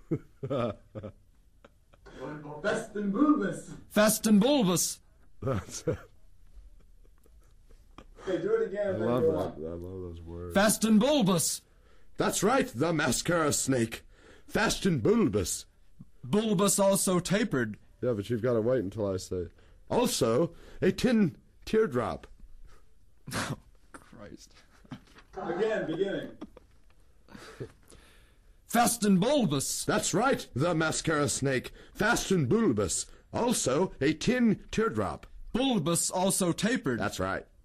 Fast and bulbous. Fast and bulbous. That's it. Okay, do it again. I love that. I love those words. Fast and bulbous. That's right, the mascara snake. Fast and bulbous. Bulbous also tapered. Yeah, but you've got to wait until I say. Also, a tin teardrop. Oh, Christ. Again, beginning. Fast and bulbous. That's right, the mascara snake. Fast and bulbous. Also, a tin teardrop. Bulbous also tapered. That's right.